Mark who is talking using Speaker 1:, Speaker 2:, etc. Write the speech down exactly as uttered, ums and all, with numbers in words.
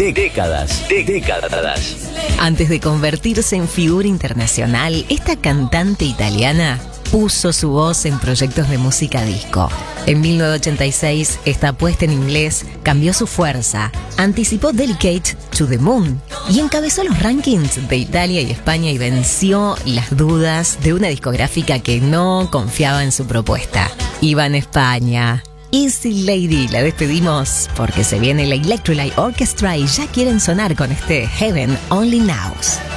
Speaker 1: de- décadas, de- décadas.
Speaker 2: Antes de convertirse en figura internacional, esta cantante italiana puso su voz en proyectos de música disco. En mil novecientos ochenta y seis, esta apuesta en inglés cambió su fuerza, anticipó Delicate to the Moon y encabezó los rankings de Italia y España y venció las dudas de una discográfica que no confiaba en su propuesta. Iba en España. Easy Lady, la despedimos porque se viene la Electrolyte Orchestra y ya quieren sonar con este Heaven Only Knows.